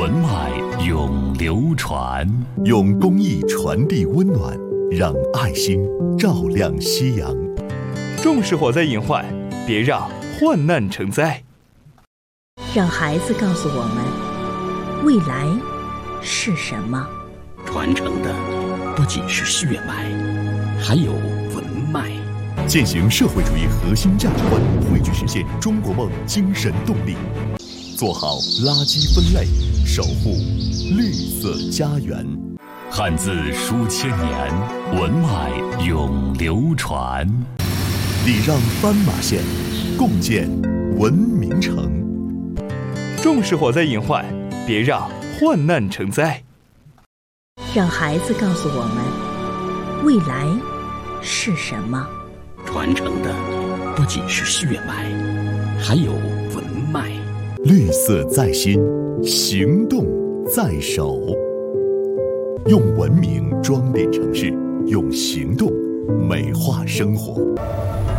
文脉永流传， 用公益传递温暖，让爱心照亮夕阳。 重视火灾隐患，别让患难成灾。 让孩子告诉我们，未来是什么？ 传承的不仅是血脉，还有文脉。 践行社会主义核心价值观，汇聚实现中国梦精神动力。做好垃圾分类，守护绿色家园。 汉字书千年，文脉永流传。 礼让斑马线，共建文明城。 重视火灾隐患，别让患难成灾。 让孩子告诉我们，未来是什么？ 传承的不仅是血脉，还有文脉。 绿色在心，行动在手。用文明装点城市，用行动美化生活。